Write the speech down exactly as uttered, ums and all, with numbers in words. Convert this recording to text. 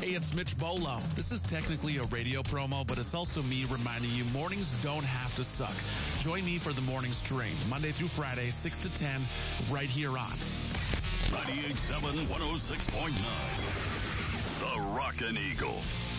Hey, it's Mitch Bolo. This is technically a radio promo, but it's also me reminding you mornings don't have to suck. Join me for the Mornings Drain, Monday through Friday, six to ten, right here on ninety-eight point seven, one oh six point nine. The Rockin' Eagle.